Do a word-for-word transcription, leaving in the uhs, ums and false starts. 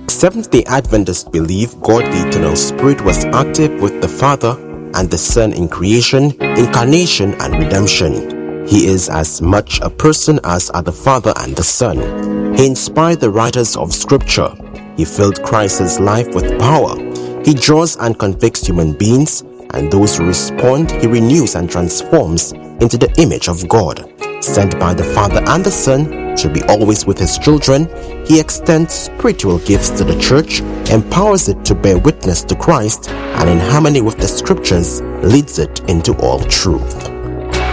Seventh-day Adventists believe God the Eternal Spirit was active with the Father and the Son in creation, incarnation, and redemption. He is as much a person as are the Father and the Son. He inspired the writers of Scripture. He filled Christ's life with power. He draws and convicts human beings, and those who respond, he renews and transforms into the image of God. Sent by the Father and the Son to be always with his children, he extends spiritual gifts to the church, empowers it to bear witness to Christ, and in harmony with the Scriptures, leads it into all truth.